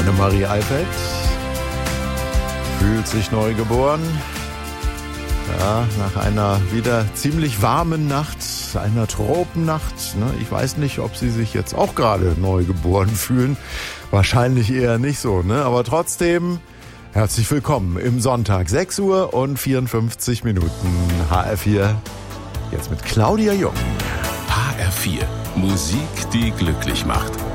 Annemarie Eifeld fühlt sich neu geboren. Ja, nach einer wieder ziemlich warmen Nacht, einer Tropennacht. Ne? Ich weiß nicht, ob Sie sich jetzt auch gerade neu geboren fühlen. Wahrscheinlich eher nicht so, ne? Aber trotzdem herzlich willkommen im Sonntag, 6 Uhr und 54 Minuten. HR4, jetzt mit Claudia Jung. HR4, Musik, die glücklich macht.